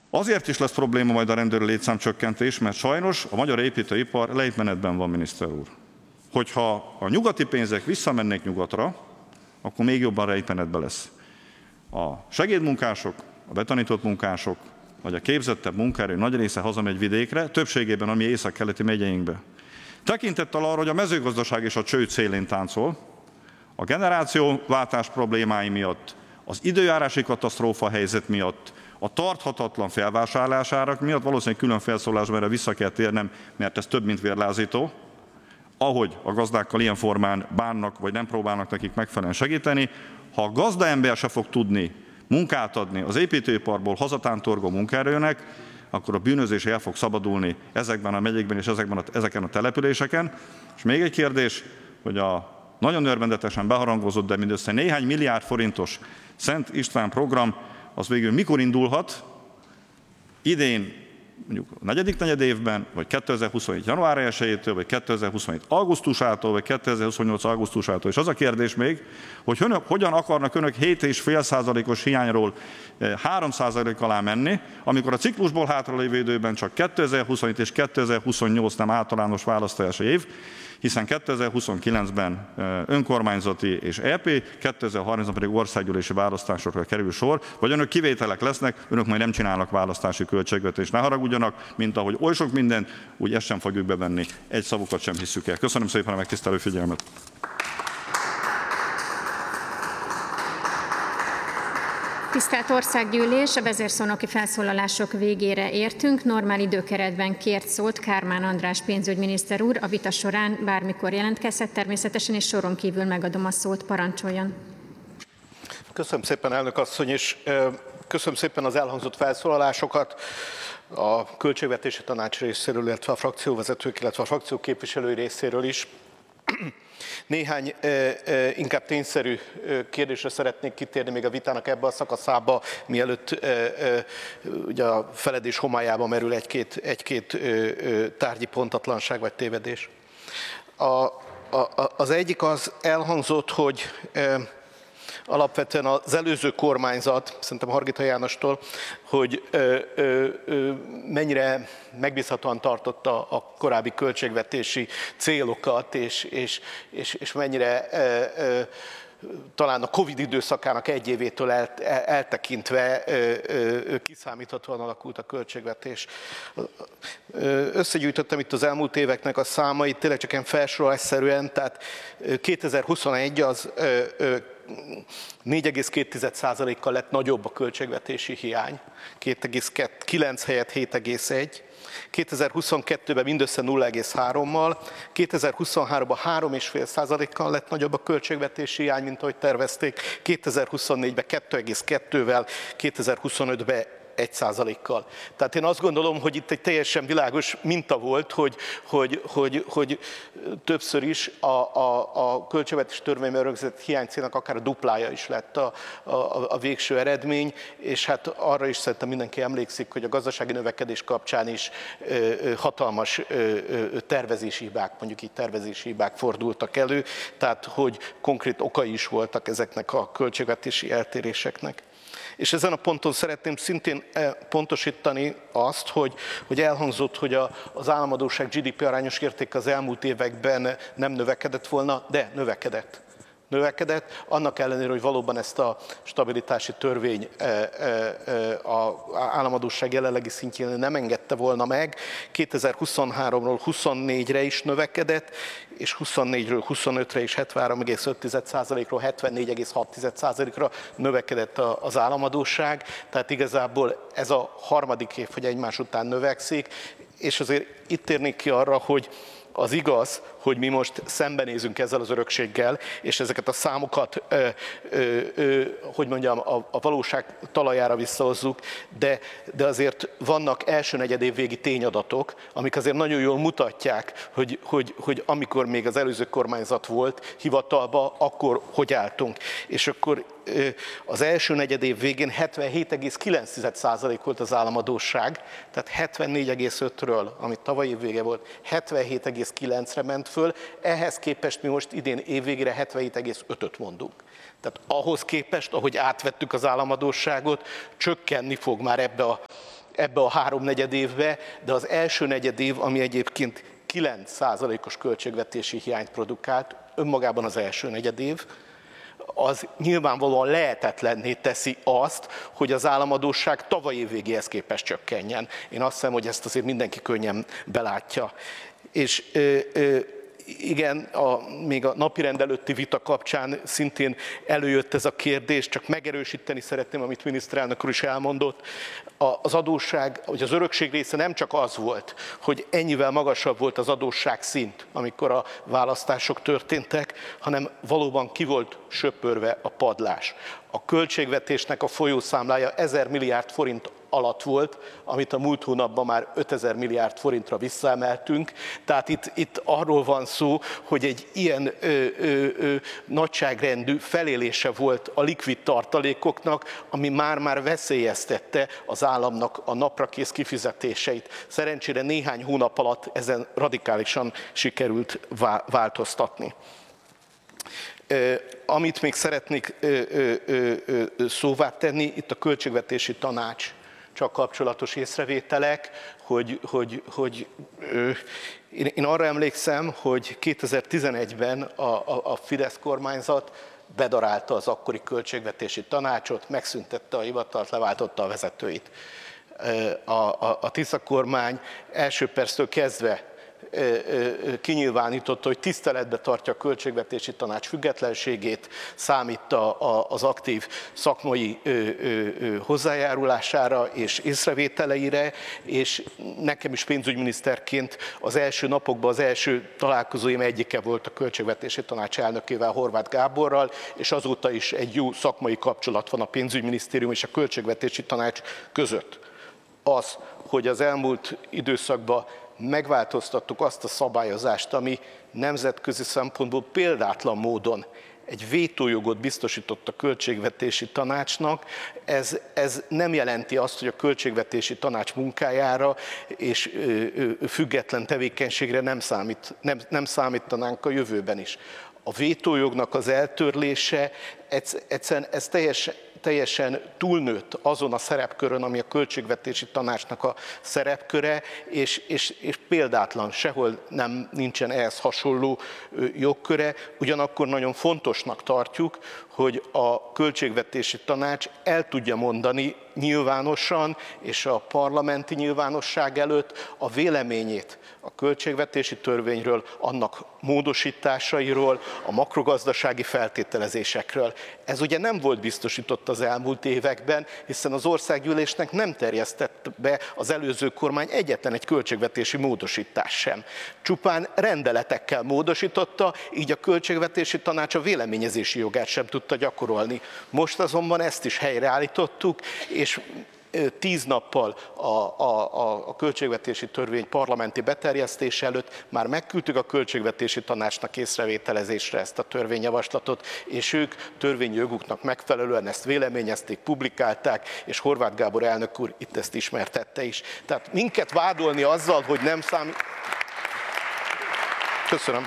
Azért is lesz probléma majd a rendőri létszámcsökkentés, mert sajnos a magyar építőipar lejtmenetben van, miniszter úr. Hogyha a nyugati pénzek visszamennék nyugatra, akkor még jobban lejtmenetben lesz. A segédmunkások, a betanított munkások, vagy a képzettebb munkaerő nagy része hazamegy vidékre, többségében a mi északkeleti megyeinkbe. Tekintettel arra, hogy a mezőgazdaság is a csőd szélén táncol, a generációváltás problémái miatt, az időjárási katasztrófa helyzet miatt, a tarthatatlan felvásárlásárak miatt valószínűleg külön felszólásban erre vissza kell térnem, mert ez több, mint vérlázító, ahogy a gazdákkal ilyen formán bánnak, vagy nem próbálnak nekik megfelelően segíteni. Ha a gazdaember se fog tudni munkát adni az építőiparból hazatántorgó munkaerőnek, akkor a bűnözés el fog szabadulni ezekben a megyékben és ezeken a településeken. És még egy kérdés, hogy a nagyon örvendetesen beharangozott, de mindössze néhány milliárd forintos Szent István program, az végül mikor indulhat? Idén, mondjuk a negyedik negyedévben, vagy 2027. január 1-től, vagy 2027. augusztusától, vagy 2028. augusztusától. És az a kérdés még, hogy hogyan akarnak önök 7,5%-os hiányról 3% alá menni, amikor a ciklusból hátralévő időben csak 2027 és 2028 nem általános választási év, hiszen 2029-ben önkormányzati és EP, 2030-ban pedig országgyűlési választásokra kerül sor, vagy önök kivételek lesznek, önök majd nem csinálnak választási költségvetést. Ne haragudjanak, mint ahogy oly sok mindent, úgy ezt sem fogjuk bevenni, egy szavukat sem hisszük el. Köszönöm szépen a megtisztelő figyelmet! Tisztelt Országgyűlés, a vezérszónoki felszólalások végére értünk. Normál időkeretben kért szót Kármán András pénzügyminiszter úr. A vita során bármikor jelentkezhet, természetesen, és soron kívül megadom a szót. Parancsoljon! Köszönöm szépen, elnök asszony, és köszönöm szépen az elhangzott felszólalásokat a Költségvetési Tanács részéről, illetve a frakcióvezetők, illetve a frakciók képviselői részéről is. Néhány inkább tényszerű kérdésre szeretnék kitérni még a vitának ebbe a szakaszába, mielőtt ugye a feledés homályába merül egy-két tárgyi pontatlanság vagy tévedés. Az egyik az elhangzott, hogy alapvetően az előző kormányzat, szerintem Hargita Jánostól, hogy mennyire megbízhatóan tartotta a korábbi költségvetési célokat, és mennyire talán a Covid időszakának egy évétől eltekintve kiszámíthatóan alakult a költségvetés. Összegyűjtöttem itt az elmúlt éveknek a számait, tényleg csak ilyen felsorolásszerűen, tehát 2021 az 4,2%-kal lett nagyobb a költségvetési hiány, 2,9 helyett 7,1. 2022-ben mindössze 0,3-mal, 2023-ban 3,5%-kal lett nagyobb a költségvetési hiány, mint ahogy tervezték, 2024-ben 2,2-vel, 2025-ben 1%-kal. Tehát én azt gondolom, hogy itt egy teljesen világos minta volt, hogy többször is a költségvetési törvényben rögzített hiánycélnak akár a duplája is lett a végső eredmény, és hát arra is szerintem mindenki emlékszik, hogy a gazdasági növekedés kapcsán is hatalmas tervezési hibák, mondjuk így tervezési hibák fordultak elő, tehát hogy konkrét okai is voltak ezeknek a költségvetési eltéréseknek. És ezen a ponton szeretném szintén pontosítani azt, hogy elhangzott, hogy az államadósság GDP arányos értéke az elmúlt években nem növekedett volna, de növekedett. Annak ellenére, hogy valóban ezt a stabilitási törvény az államadósság jelenlegi szintjén nem engedte volna meg. 2023-ról 24-re is növekedett, és 24-ről 25-re is 73,5%-ról 74,6%-ra növekedett az államadósság. Tehát igazából ez a harmadik év, hogy egymás után növekszik, és azért itt térnék ki arra, hogy az igaz, hogy mi most szembenézünk ezzel az örökséggel, és ezeket a számokat, hogy mondjam, a valóság talajára visszahozzuk, de azért vannak első negyedév végi tényadatok, amik azért nagyon jól mutatják, hogy amikor még az előző kormányzat volt hivatalba, akkor hogy álltunk. És akkor az első negyedév végén 77,9% volt az államadósság, tehát 74,5-ről, amit tavaly év vége volt, 77,9-re ment föl, ehhez képest mi most idén évvégére 77,5-öt mondunk. Tehát ahhoz képest, ahogy átvettük az államadósságot, csökkenni fog már ebbe a 3/4 évbe, de az első negyedév, ami egyébként 9%-os költségvetési hiányt produkált, önmagában az első negyedév, az nyilvánvalóan lehetetlenné teszi azt, hogy az államadósság tavalyi év végéhez képest csökkenjen. Én azt hiszem, hogy ezt azért mindenki könnyen belátja. És igen, még a napirend előtti vita kapcsán szintén előjött ez a kérdés, csak megerősíteni szeretném, amit miniszterelnök úr is elmondott. Az adósság, vagy az örökség része nem csak az volt, hogy ennyivel magasabb volt az adósság szint, amikor a választások történtek, hanem valóban ki volt söpörve a padlás. A költségvetésnek a folyószámlája 1000 milliárd forint alatt volt, amit a múlt hónapban már 5000 milliárd forintra visszaemeltünk. Tehát itt arról van szó, hogy egy ilyen nagyságrendű felélése volt a likvid tartalékoknak, ami már veszélyeztette az államnak a naprakész kifizetéseit. Szerencsére néhány hónap alatt ezen radikálisan sikerült változtatni. Amit még szeretnék szóvá tenni, itt a költségvetési tanács csak kapcsolatos észrevételek, hogy én arra emlékszem, hogy 2011-ben a Fidesz kormányzat bedarálta az akkori költségvetési tanácsot, megszüntette a hivatalt, leváltotta a vezetőit. A Tisza kormány első perctől kezdve kinyilvánította, hogy tiszteletbe tartja a költségvetési tanács függetlenségét, számít az aktív szakmai hozzájárulására és észrevételeire, és nekem is pénzügyminiszterként az első napokban az első találkozóim egyike volt a költségvetési tanács elnökével, Horváth Gáborral, és azóta is egy jó szakmai kapcsolat van a pénzügyminisztérium és a költségvetési tanács között. Az, hogy az elmúlt időszakban megváltoztattuk azt a szabályozást, ami nemzetközi szempontból példátlan módon egy vétójogot biztosított a költségvetési tanácsnak, ez nem jelenti azt, hogy a költségvetési tanács munkájára és független tevékenységre nem számítanánk a jövőben is. A vétójognak az eltörlése, egyszerűen ez teljesen túlnőtt azon a szerepkörön, ami a költségvetési tanácsnak a szerepköre, és példátlan, sehol nincsen ehhez hasonló jogköre. Ugyanakkor nagyon fontosnak tartjuk, hogy a költségvetési tanács el tudja mondani nyilvánosan és a parlamenti nyilvánosság előtt a véleményét a költségvetési törvényről, annak módosításairól, a makrogazdasági feltételezésekről. Ez ugye nem volt biztosított az elmúlt években, hiszen az országgyűlésnek nem terjesztett be az előző kormány egyetlen egy költségvetési módosítás sem. Csupán rendeletekkel módosította, így a költségvetési tanács a véleményezési jogát sem tudta gyakorolni. Most azonban ezt is helyreállítottuk, és 10 nappal a költségvetési törvény parlamenti beterjesztése előtt már megküldtük a költségvetési tanácsnak észrevételezésre ezt a törvényjavaslatot, és ők törvényi joguknak megfelelően ezt véleményezték, publikálták, és Horváth Gábor elnök úr itt ezt ismertette is. Tehát minket vádolni azzal, hogy nem számít... Köszönöm.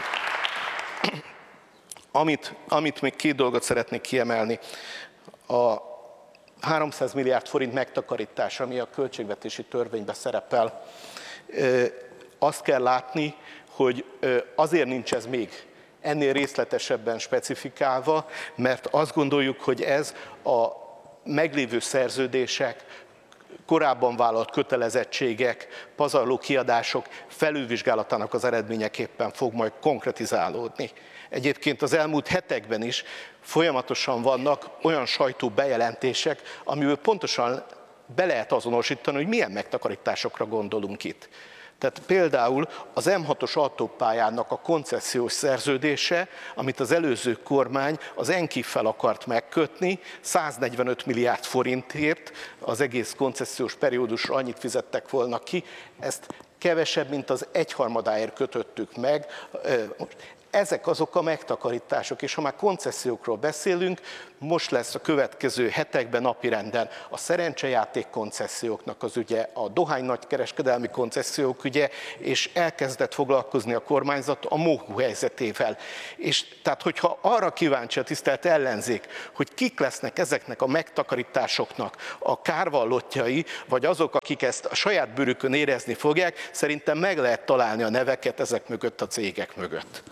Amit még 2 dolgot szeretnék kiemelni. A 300 milliárd forint megtakarítás, ami a költségvetési törvényben szerepel. Azt kell látni, hogy azért nincs ez még ennél részletesebben specifikálva, mert azt gondoljuk, hogy ez a meglévő szerződések, korábban vállalt kötelezettségek, pazarló kiadások felülvizsgálatának az eredményeképpen fog majd konkretizálódni. Egyébként az elmúlt hetekben is folyamatosan vannak olyan sajtóbejelentések, amiből pontosan be lehet azonosítani, hogy milyen megtakarításokra gondolunk itt. Tehát például az M6-os autópályának a koncesziós szerződése, amit az előző kormány az NKIF-fel akart megkötni, 145 milliárd forintért az egész koncesziós periódusra annyit fizettek volna ki, ezt kevesebb, mint az 1/3-áért kötöttük meg. ezek azok a megtakarítások, és ha már koncesziókról beszélünk, most lesz a következő hetekben napirenden a szerencsejáték konceszióknak az ügye, a dohány nagykereskedelmi koncesziók ügye, és elkezdett foglalkozni a kormányzat a MOHU helyzetével. És tehát, hogyha arra kíváncsi a tisztelt ellenzék, hogy kik lesznek ezeknek a megtakarításoknak a kárvallottjai, vagy azok, akik ezt a saját bőrükön érezni fogják, szerintem meg lehet találni a neveket ezek mögött a cégek mögött.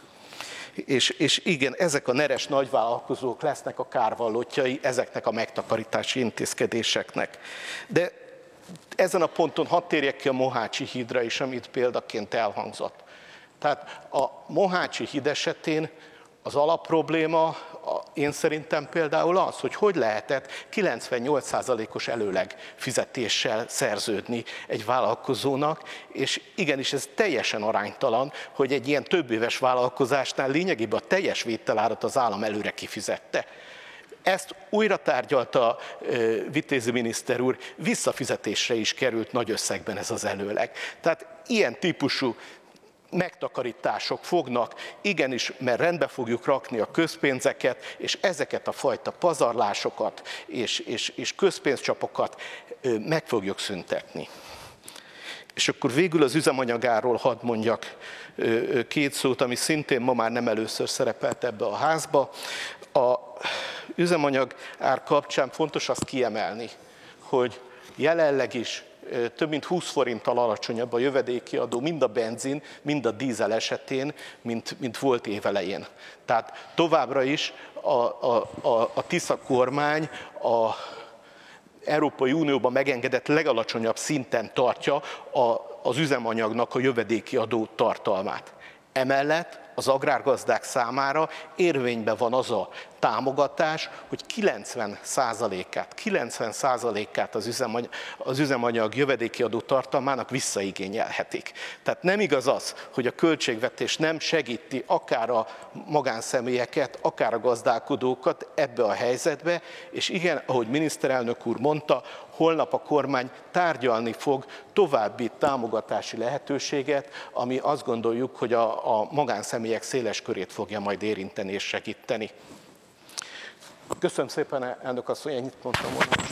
És igen, ezek a neres nagyvállalkozók lesznek a kárvallottjai ezeknek a megtakarítási intézkedéseknek. De ezen a ponton hadd térjek ki a Mohácsi hídra is, amit példaként elhangzott. Tehát a Mohácsi híd esetén az alapprobléma én szerintem például az, hogy lehetett 98%-os előleg fizetéssel szerződni egy vállalkozónak, és igenis ez teljesen aránytalan, hogy egy ilyen többéves vállalkozásnál lényegében a teljes vételárat az állam előre kifizette. Ezt újra tárgyalta Vitézi miniszter úr, visszafizetésre is került nagy összegben ez az előleg. Tehát ilyen típusú megtakarítások fognak, igenis, mert rendbe fogjuk rakni a közpénzeket, és ezeket a fajta pazarlásokat és közpénzcsapokat meg fogjuk szüntetni. És akkor végül az üzemanyagáról hadd mondjak két szót, ami szintén ma már nem először szerepelt ebbe a házba. A üzemanyag ár kapcsán fontos azt kiemelni, hogy jelenleg is több mint 20 forinttal alacsonyabb a jövedéki adó mind a benzin, mind a dízel esetén, mint volt évelején. Tehát továbbra is a Tisza kormány a Európai Unióban megengedett legalacsonyabb szinten tartja az üzemanyagnak a jövedéki adó tartalmát. Emellett az agrárgazdák számára érvényben van az a támogatás, hogy 90%-át az üzemanyag jövedéki adó tartalmának visszaigényelhetik. Tehát nem igaz az, hogy a költségvetés nem segíti akár a magánszemélyeket, akár a gazdálkodókat ebbe a helyzetbe, és igen, ahogy miniszterelnök úr mondta, holnap a kormány tárgyalni fog további támogatási lehetőséget, ami azt gondoljuk, hogy a magánszemélyek széles körét fogja majd érinteni és segíteni. Köszönöm szépen, elnök asszony, ennyit mondtam volna most.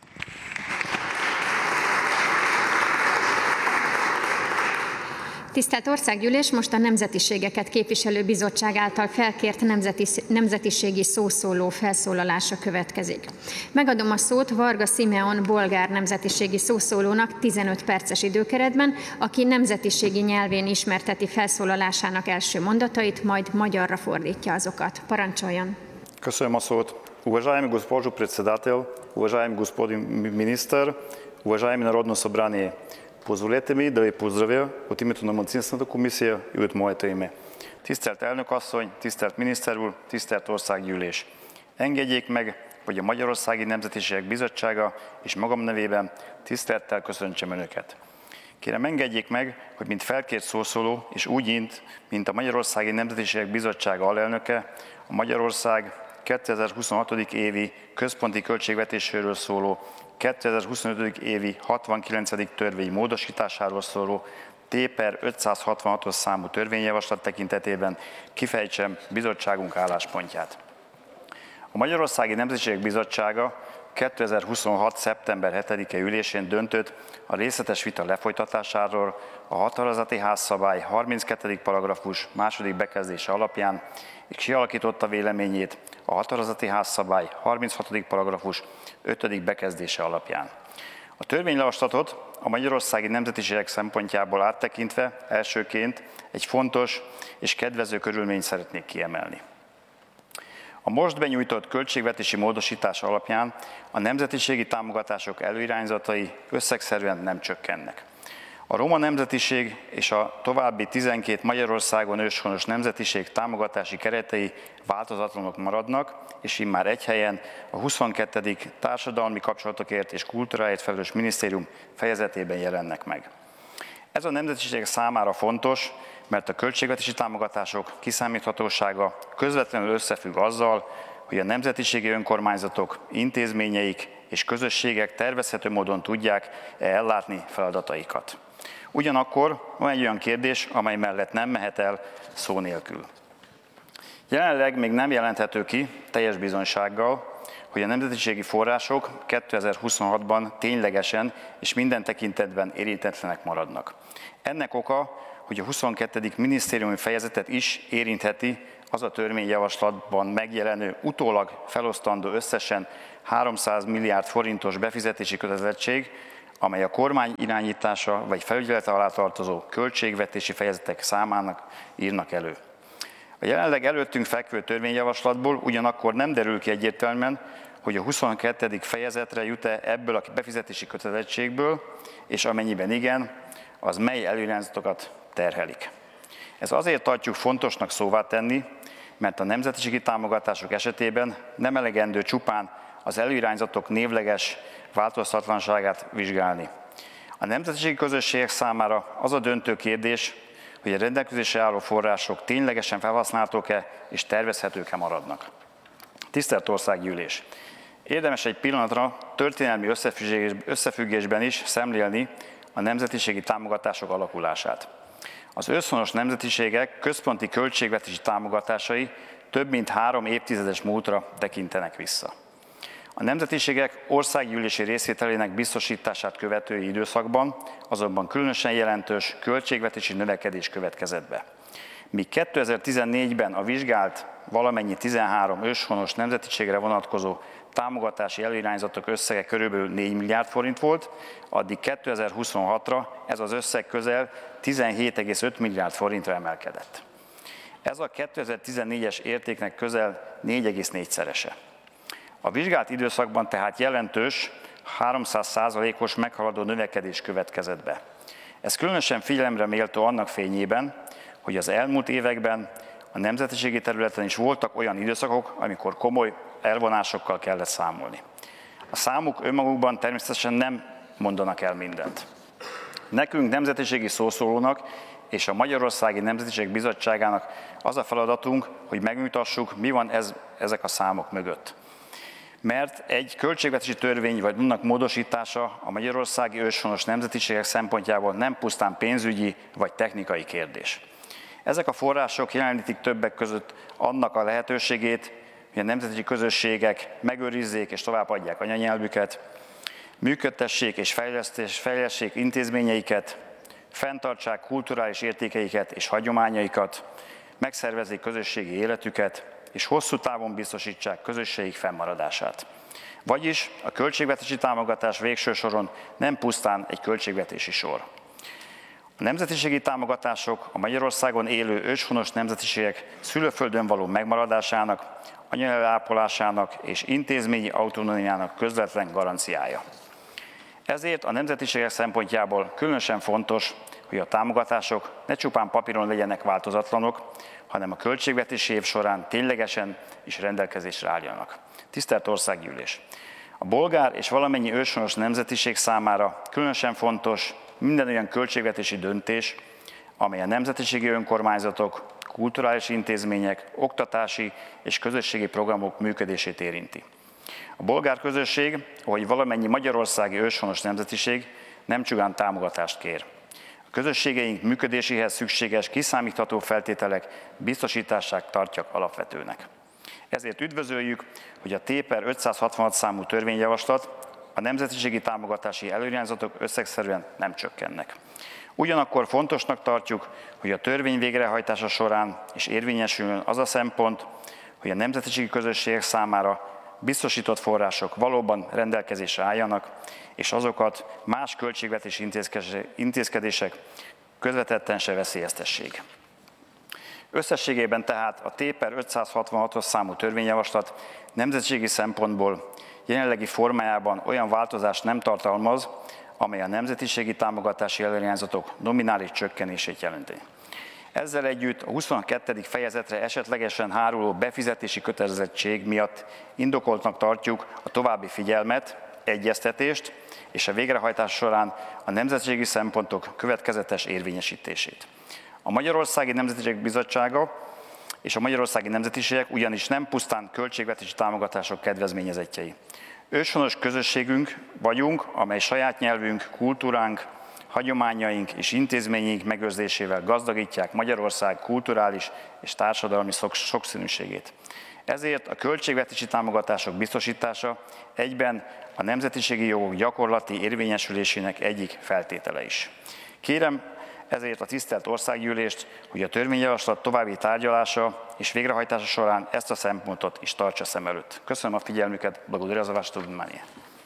Tisztelt Országgyűlés, most a Nemzetiségeket Képviselő Bizottság által felkért nemzetiségi szószóló felszólalása következik. Megadom a szót Varga Simeon bolgár nemzetiségi szószólónak 15 perces időkeretben, aki nemzetiségi nyelvén ismerteti felszólalásának első mondatait, majd magyarra fordítja azokat. Parancsoljon! Köszönöm a szót. Уважаемый госпожо председател, уважаемый господин министър, уважаеми Народно събрание, позволете ми да ви поздравя от името на Малцинствената комисия и от моето име. Tisztelt elnök asszony, tisztelt miniszter úr, tisztelt országgyűlés! Engedjék meg, hogy a Magyarországi Nemzetiségek Bizottsága és magam nevében tisztelettel köszöntsem Önöket. Kérem, engedjék meg, hogy mint felkért szószóló, és úgy, mint a Magyarországi Nemzetiségek Bizottsága alelnöke, a Magyarország 2026. évi központi költségvetésről szóló 2025. évi 69. törvény módosításáról szóló T/566-os számú törvényjavaslat tekintetében kifejtsem bizottságunk álláspontját. A Magyarországi Nemzetiségek Bizottsága 2026. szeptember 7-e ülésén döntött a részletes vita lefolytatásáról a Határozati Házszabály 32. paragrafus második bekezdése alapján, és kialakította véleményét a Határozati Házszabály 36. paragrafus 5. bekezdése alapján. A törvényjavaslatot a magyarországi nemzetiségek szempontjából áttekintve elsőként egy fontos és kedvező körülményt szeretnék kiemelni. A most benyújtott költségvetési módosítás alapján a nemzetiségi támogatások előirányzatai összegszerűen nem csökkennek. A roma nemzetiség és a további 12 Magyarországon őshonos nemzetiség támogatási keretei változatlanok maradnak, és immár egy helyen a 22. Társadalmi Kapcsolatokért és Kultúráért felelős minisztérium fejezetében jelennek meg. Ez a nemzetiség számára fontos, mert a költségvetési támogatások kiszámíthatósága közvetlenül összefügg azzal, hogy a nemzetiségi önkormányzatok, intézményeik és közösségek tervezhető módon tudják ellátni feladataikat. Ugyanakkor van egy olyan kérdés, amely mellett nem mehet el szó nélkül. Jelenleg még nem jelenthető ki teljes bizonysággal, hogy a nemzetiségi források 2026-ban ténylegesen és minden tekintetben érintetlenek maradnak. Ennek oka, hogy a 22. minisztériumi fejezetet is érintheti az a törvényjavaslatban megjelenő utólag felosztandó összesen 300 milliárd forintos befizetési kötelezettség, amely a kormány irányítása vagy felügyelete alá tartozó költségvetési fejezetek számának írnak elő. A jelenleg előttünk fekvő törvényjavaslatból ugyanakkor nem derül ki egyértelműen, hogy a 22. fejezetre jut-e ebből a befizetési kötelezettségből, és amennyiben igen, az mely előirányzatokat terhelik. Ez azért tartjuk fontosnak szóvá tenni, mert a nemzetiségi támogatások esetében nem elegendő csupán az előirányzatok névleges változatlanságát vizsgálni. A nemzetiségi közösségek számára az a döntő kérdés, hogy a rendelkezésre álló források ténylegesen felhasználhatók-e és tervezhetők-e maradnak. Tisztelt Országgyűlés! Érdemes egy pillanatra történelmi összefüggésben is szemlélni a nemzetiségi támogatások alakulását. Az őshonos nemzetiségek központi költségvetési támogatásai több mint 3 évtizedes múltra tekintenek vissza. A nemzetiségek országgyűlési részvételének biztosítását követő időszakban azonban különösen jelentős költségvetési növekedés következett be. Míg 2014-ben a vizsgált valamennyi 13 őshonos nemzetiségre vonatkozó támogatási előirányzatok összege körülbelül 4 milliárd forint volt, addig 2026-ra ez az összeg közel 17,5 milliárd forintra emelkedett. Ez a 2014-es értéknek közel 4,4-szerese. A vizsgált időszakban tehát jelentős, 300%-os meghaladó növekedés következett be. Ez különösen figyelemre méltó annak fényében, hogy az elmúlt években a nemzetiségi területen is voltak olyan időszakok, amikor komoly elvonásokkal kellett számolni. A számok önmagukban természetesen nem mondanak el mindent. Nekünk nemzetiségi szószólónak és a Magyarországi Nemzetiség Bizottságának az a feladatunk, hogy megmutassuk, mi van ezek a számok mögött. Mert egy költségvetési törvény vagy annak módosítása a magyarországi őshonos nemzetiségek szempontjából nem pusztán pénzügyi vagy technikai kérdés. Ezek a források jelenítik többek között annak a lehetőségét, hogy a nemzeti közösségek megőrizzék és továbbadják anyanyelvüket, működtessék és fejleszték intézményeiket, fenntartsák kulturális értékeiket és hagyományaikat, megszervezzék közösségi életüket, és hosszú távon biztosítsák közösségük fennmaradását. Vagyis a költségvetési támogatás végső soron nem pusztán egy költségvetési sor. A nemzetiségi támogatások a Magyarországon élő őshonos nemzetiségek szülőföldön való megmaradásának, anyanyelv ápolásának és intézményi autonómiának közvetlen garanciája. Ezért a nemzetiségek szempontjából különösen fontos, hogy a támogatások ne csupán papíron legyenek változatlanok, hanem a költségvetési év során ténylegesen is rendelkezésre álljanak. Tisztelt Országgyűlés! A bolgár és valamennyi őshonos nemzetiség számára különösen fontos minden olyan költségvetési döntés, amely a nemzetiségi önkormányzatok, kulturális intézmények, oktatási és közösségi programok működését érinti. A bolgár közösség, ahogy valamennyi magyarországi őshonos nemzetiség nem csupán támogatást kér. A közösségeink működéséhez szükséges kiszámítható feltételek biztosítását tartják alapvetőnek. Ezért üdvözöljük, hogy a T/566 számú törvényjavaslat a nemzetiségi támogatási előirányzatok összegszerűen nem csökkennek. Ugyanakkor fontosnak tartjuk, hogy a törvény végrehajtása során is érvényesüljön az a szempont, hogy a nemzetiségi közösségek számára biztosított források valóban rendelkezésre álljanak, és azokat más költségvetési intézkedések közvetetten se veszélyeztessék. Összességében tehát a T/566-os számú törvényjavaslat nemzetiségi szempontból jelenlegi formájában olyan változást nem tartalmaz, amely a nemzetiségi támogatási előirányzatok nominális csökkenését jelenti. Ezzel együtt a 22. fejezetre esetlegesen háruló befizetési kötelezettség miatt indokoltnak tartjuk a további figyelmet, egyeztetést és a végrehajtás során a nemzetiségi szempontok következetes érvényesítését. A Magyarországi Nemzetiség Bizottsága és a magyarországi nemzetiségek ugyanis nem pusztán költségvetési támogatások kedvezményezettjei. Őshonos közösségünk vagyunk, amely saját nyelvünk, kultúránk, hagyományaink és intézményeink megőrzésével gazdagítják Magyarország kulturális és társadalmi sokszínűségét. Ezért a költségvetési támogatások biztosítása egyben a nemzetiségi jogok gyakorlati érvényesülésének egyik feltétele is. Kérem ezért a tisztelt Országgyűlést, hogy a törvényjavaslat további tárgyalása és végrehajtása során ezt a szempontot is tartsa szem előtt. Köszönöm a figyelmüket, Благодаря за вашето внимание.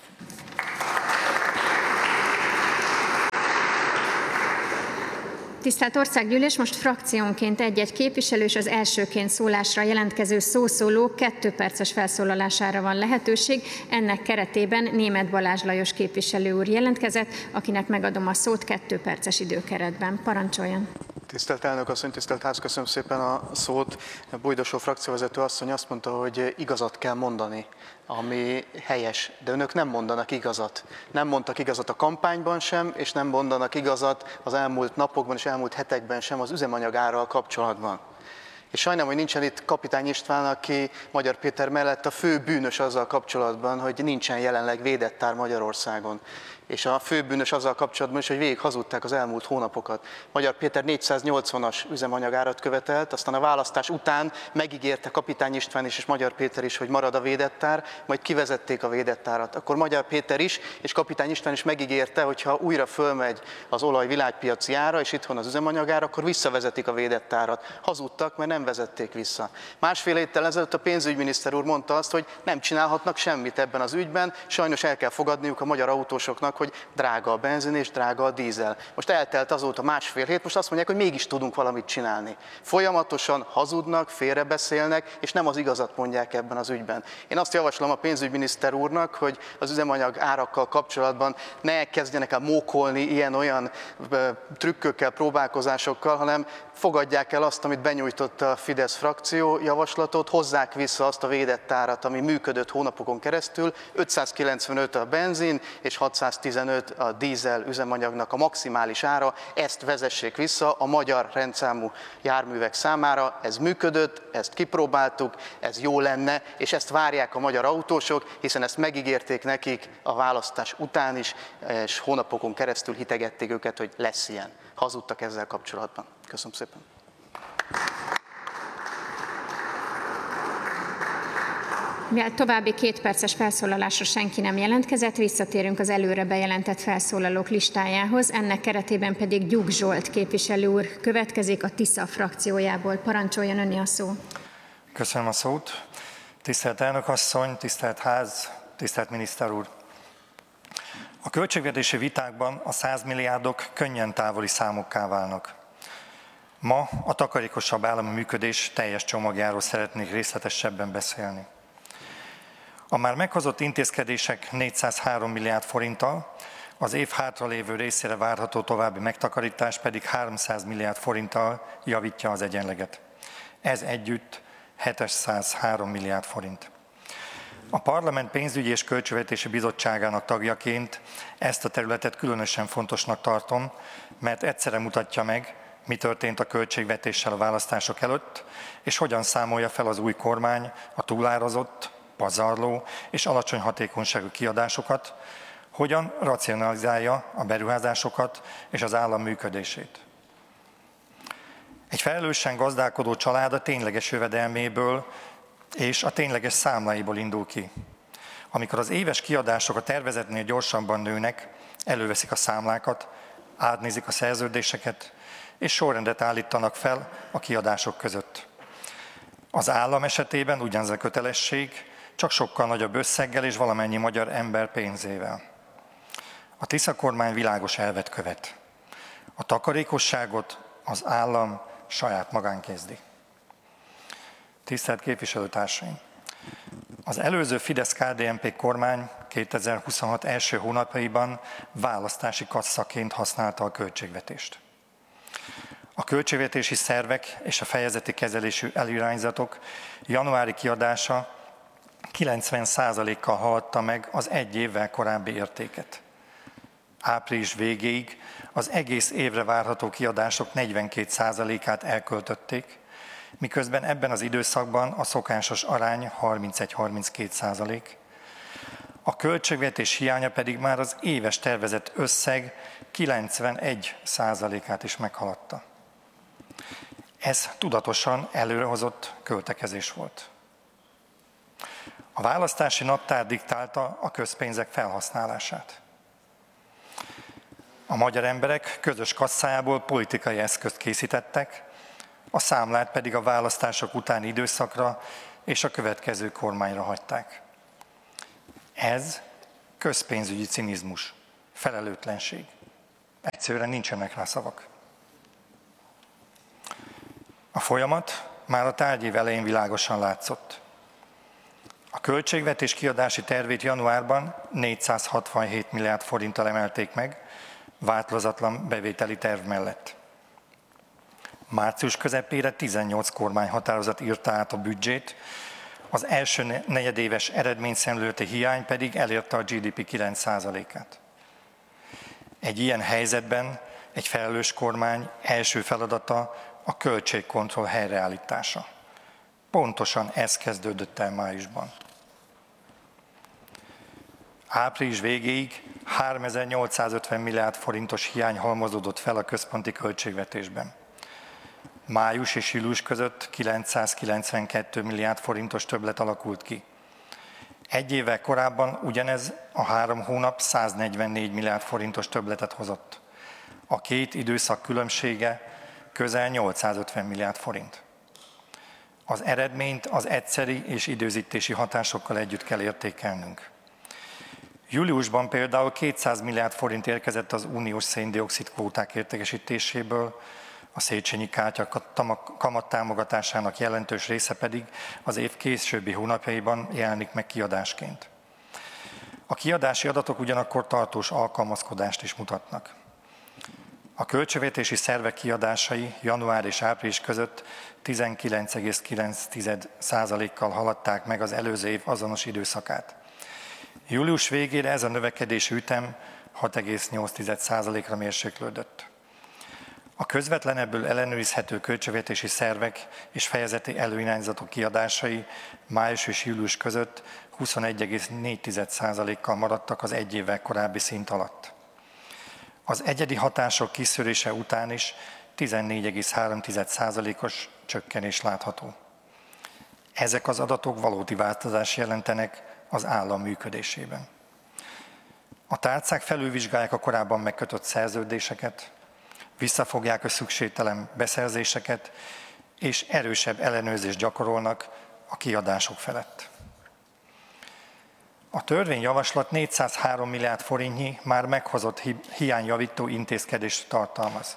Tisztelt Országgyűlés, most frakciónként egy-egy képviselő és az elsőként szólásra jelentkező szószóló 2 perces felszólalására van lehetőség. Ennek keretében Németh Balázs Lajos képviselő úr jelentkezett, akinek megadom a szót 2 perces időkeretben. Parancsoljon! Tisztelt elnök asszony, tisztelt ház, köszönöm szépen a szót. Bújdosó frakcióvezető asszony azt mondta, hogy igazat kell mondani, ami helyes, de önök nem mondanak igazat. Nem mondtak igazat a kampányban sem, és nem mondanak igazat az elmúlt napokban és elmúlt hetekben sem az üzemanyagárral kapcsolatban. És sajnálom, hogy nincsen itt Kapitány István, aki Magyar Péter mellett a fő bűnös azzal kapcsolatban, hogy nincsen jelenleg védett ár Magyarországon. És a fő bűnös azzal kapcsolatban is, hogy végig hazudták az elmúlt hónapokat. Magyar Péter 480-as üzemanyagárat követelt, aztán a választás után megígérte Kapitány István is és Magyar Péter is, hogy marad a védett ár, majd kivezették a védett árat. Akkor Magyar Péter is és Kapitány István is megígérte, hogy ha újra fölmegy az olaj világpiaci ára, és itthon az üzemanyagár, akkor visszavezetik a védett árat. Hazudtak, mert nem vezették vissza. Másfél héttel ezelőtt a pénzügyminiszter úr mondta azt, hogy nem csinálhatnak semmit ebben az ügyben, sajnos el kell fogadniuk a magyar autósoknak, hogy drága a benzin és drága a dízel. Most eltelt azóta másfél hét, most azt mondják, hogy mégis tudunk valamit csinálni. Folyamatosan hazudnak, félrebeszélnek, és nem az igazat mondják ebben az ügyben. Én azt javaslom a pénzügyminiszter úrnak, hogy az üzemanyag árakkal kapcsolatban ne kezdjenek el mókolni ilyen-olyan trükkökkel, próbálkozásokkal, hanem fogadják el azt, amit benyújtott a Fidesz frakció javaslatot, hozzák vissza azt a védett árat, ami működött hónapokon keresztül, 595 a benzin és 615 a dízel üzemanyagnak a maximális ára, ezt vezessék vissza a magyar rendszámú járművek számára, ez működött, ezt kipróbáltuk, ez jó lenne, és ezt várják a magyar autósok, hiszen ezt megígérték nekik a választás után is, és hónapokon keresztül hitegették őket, hogy lesz ilyen. Hazudtak ezzel kapcsolatban. Köszönöm szépen. Mivel további 2 perces felszólalásra senki nem jelentkezett, visszatérünk az előre bejelentett felszólalók listájához. Ennek keretében pedig Gyuk Zsolt képviselő úr következik a TISZA frakciójából. Parancsoljon, önni a szó. Köszönöm a szót. Tisztelt elnök asszony, tisztelt ház, tisztelt miniszter úr. A költségvetési vitákban a 100 milliárdok könnyen távoli számokká válnak. Ma a takarékosabb állami működés teljes csomagjáról szeretnék részletesebben beszélni. A már meghozott intézkedések 403 milliárd forinttal, az év hátralévő részére várható további megtakarítás pedig 300 milliárd forinttal javítja az egyenleget. Ez együtt 703 milliárd forint. A Parlament pénzügyi és költségvetési bizottságának tagjaként ezt a területet különösen fontosnak tartom, mert egyszerre mutatja meg, mi történt a költségvetéssel a választások előtt, és hogyan számolja fel az új kormány a túlárazott, pazarló és alacsony hatékonyságú kiadásokat, hogyan racionalizálja a beruházásokat és az állam működését. Egy felelősen gazdálkodó család a tényleges jövedelméből és a tényleges számláiból indul ki. Amikor az éves kiadások a tervezetnél gyorsabban nőnek, előveszik a számlákat, átnézik a szerződéseket, és sorrendet állítanak fel a kiadások között. Az állam esetében ugyanez a kötelesség, csak sokkal nagyobb összeggel és valamennyi magyar ember pénzével. A TISZA kormány világos elvet követ. A takarékosságot az állam saját magán kezdi. Tisztelt képviselőtársaim! Az előző Fidesz-KDNP kormány 2026 első hónapjaiban választási kasszaként használta a költségvetést. A költségvetési szervek és a fejezeti kezelésű előirányzatok januári kiadása 90%-kal haladta meg az egy évvel korábbi értéket. Április végéig az egész évre várható kiadások 42%-át elköltötték, miközben ebben az időszakban a szokásos arány 31-32%. a költségvetés hiánya pedig már az éves tervezett összeg 91%-át is meghaladta. Ez tudatosan előrehozott költekezés volt. A választási naptár diktálta a közpénzek felhasználását. A magyar emberek közös kasszájából politikai eszközt készítettek, a számlát pedig a választások utáni időszakra és a következő kormányra hagyták. Ez közpénzügyi cinizmus, felelőtlenség. Egyszerűen nincsenek rá szavak. A folyamat már a tárgyév elején világosan látszott. A költségvetés kiadási tervét januárban 467 milliárd forinttal emelték meg, változatlan bevételi terv mellett. Március közepére 18 kormányhatározat írta át a büdzsét, az első negyedéves eredményszemléleti hiány pedig elérte a GDP 9%-át. Egy ilyen helyzetben egy felelős kormány első feladata a költségkontroll helyreállítása. Pontosan ez kezdődött el májusban. Április végéig 3850 milliárd forintos hiány halmozódott fel a központi költségvetésben. Május és július között 992 milliárd forintos többlet alakult ki. Egy évvel korábban ugyanez a 3 hónap 144 milliárd forintos többletet hozott. A két időszak különbsége közel 850 milliárd forint. Az eredményt az egyszeri és időzítési hatásokkal együtt kell értékelnünk. Júliusban például 200 milliárd forint érkezett az uniós szén-dioxid kvóták értékesítéséből, a Széchenyi kártya kamattámogatásának jelentős része pedig az év későbbi hónapjaiban jelenik meg kiadásként. A kiadási adatok ugyanakkor tartós alkalmazkodást is mutatnak. A költségvetési szervek kiadásai január és április között 19,9%-kal haladták meg az előző év azonos időszakát. Július végére ez a növekedési ütem 6,8%-ra mérséklődött. A közvetlenebből ellenőrizhető költségvetési szervek és fejezeti előirányzatok kiadásai május és július között 21,4%-kal maradtak az egy évvel korábbi szint alatt. Az egyedi hatások kiszűrése után is 14,3%-os csökkenés látható. Ezek az adatok valódi változást jelentenek az állam működésében. A tárcák felülvizsgálják a korábban megkötött szerződéseket, visszafogják a szükségtelen beszerzéseket, és erősebb ellenőrzést gyakorolnak a kiadások felett. A törvényjavaslat 403 milliárd forintnyi már meghozott hiányjavító intézkedést tartalmaz.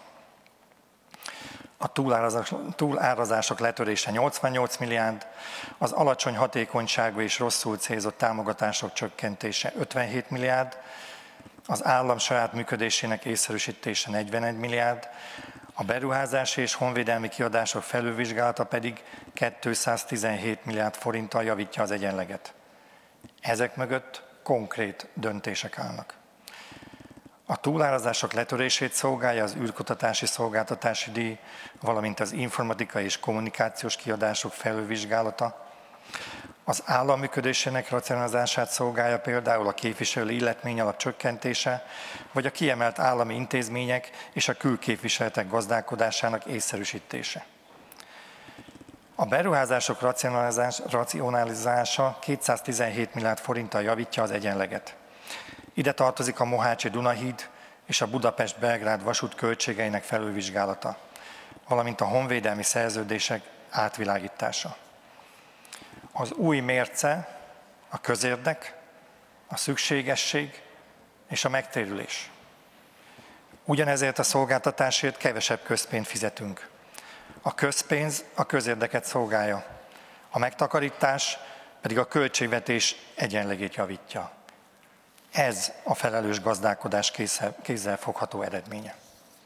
A túlárazások letörése 88 milliárd, az alacsony hatékonyságú és rosszul célzott támogatások csökkentése 57 milliárd, az állam saját működésének észszerűsítése 41 milliárd, a beruházási és honvédelmi kiadások felülvizsgálata pedig 217 milliárd forinttal javítja az egyenleget. Ezek mögött konkrét döntések állnak. A túlárazások letörését szolgálja az űrkutatási szolgáltatási díj, valamint az informatikai és kommunikációs kiadások felülvizsgálata. Az állam működésének racionalizását szolgálja például a képviselői illetményalap csökkentése, vagy a kiemelt állami intézmények és a külképviseletek gazdálkodásának észszerűsítése. A beruházások racionalizása 217 milliárd forinttal javítja az egyenleget. Ide tartozik a Mohácsi-Dunahíd és a Budapest-Belgrád vasút költségeinek felülvizsgálata, valamint a honvédelmi szerződések átvilágítása. Az új mérce a közérdek, a szükségesség és a megtérülés. Ugyanezért a szolgáltatásért kevesebb közpénzt fizetünk. A közpénz a közérdeket szolgálja, a megtakarítás pedig a költségvetés egyenlegét javítja. Ez a felelős gazdálkodás kézzelfogható eredménye.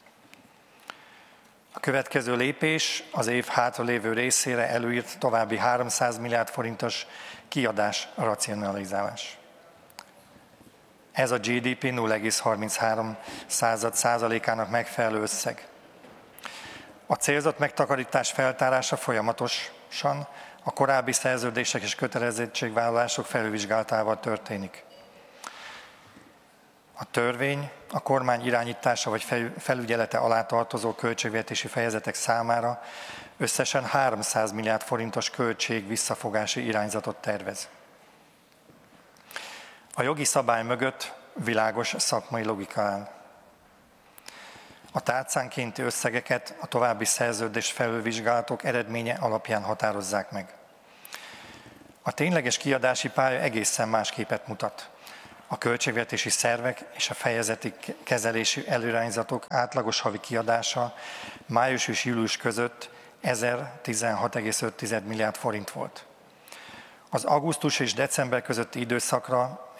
A következő lépés az év hátralévő részére előírt további 300 milliárd forintos kiadás racionalizálás. Ez a GDP 0,33%-ának megfelelő összeg. A célzott megtakarítás feltárása folyamatosan a korábbi szerződések és kötelezettségvállalások felülvizsgálatával történik. A törvény a kormány irányítása vagy felügyelete alá tartozó költségvetési fejezetek számára összesen 300 milliárd forintos költség visszafogási irányzatot tervez. A jogi szabály mögött világos szakmai logika áll. A tárcánkénti összegeket a további szerződés felülvizsgálatok eredménye alapján határozzák meg. A tényleges kiadási pálya egészen más képet mutat. A költségvetési szervek és a fejezeti kezelési előirányzatok átlagos havi kiadása május és július között 1016,5 milliárd forint volt. Az augusztus és december közötti időszakra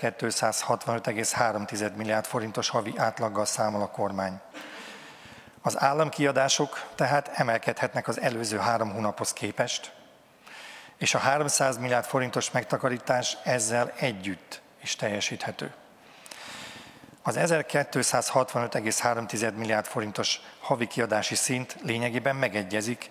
1265,3 milliárd forintos havi átlaggal számol a kormány. Az államkiadások tehát emelkedhetnek az előző 3 hónaphoz képest, és a 300 milliárd forintos megtakarítás ezzel együtt is teljesíthető. Az 1265,3 milliárd forintos havi kiadási szint lényegében megegyezik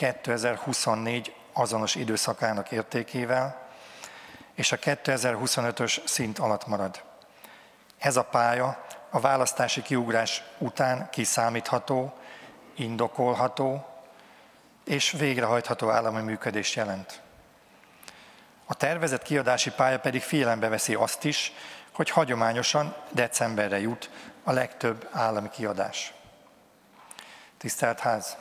2024 azonos időszakának értékével, és a 2025-ös szint alatt marad. Ez a pálya a választási kiugrás után kiszámítható, indokolható és végrehajtható állami működést jelent. A tervezett kiadási pálya pedig figyelembe veszi azt is, hogy hagyományosan decemberre jut a legtöbb állami kiadás. Tisztelt Ház!